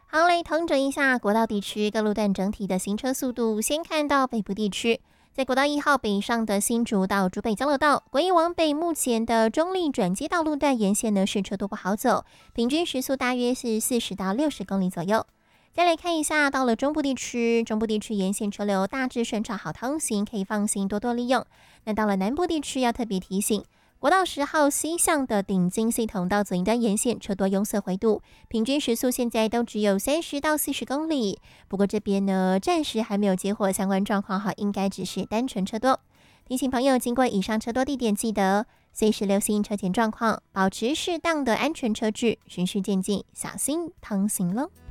好，来统整一下国道地区各路段整体的行车速度。先看到北部地区，在国道1号北上的新竹到竹北交流道，国一往北目前的中立转接道路段沿线呢是车多不好走，平均时速大约是40到60公里左右。再来看一下，到了中部地区，中部地区沿线车流大致顺畅好通行，可以放心多多利用。那到了南部地区，要特别提醒，国道10号西向的顶金系统到左营端沿线车多拥塞回堵，平均时速现在都只有30到40公里。不过这边呢，暂时还没有接获相关状况，应该只是单纯车多。提醒朋友，经过以上车多地点，记得随时留心车前状况，保持适当的安全车距，循序渐进，小心通行喽。